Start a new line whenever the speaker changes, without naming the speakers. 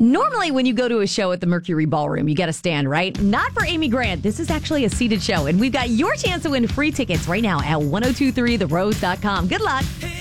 Normally, when you go to a show at the Mercury Ballroom, you get a stand, right? Not for Amy Grant. This is actually a seated show, and we've got your chance to win free tickets right now at 1023therose.com. Good luck.